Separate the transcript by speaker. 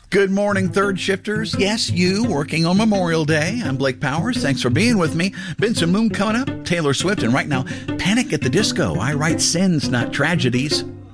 Speaker 1: Good morning, third shifters. Yes, you working on Memorial Day. I'm Blake Powers. Thanks for being with me. Benson Moon coming up, Taylor Swift, and right now, Panic at the Disco. I write sins, not tragedies.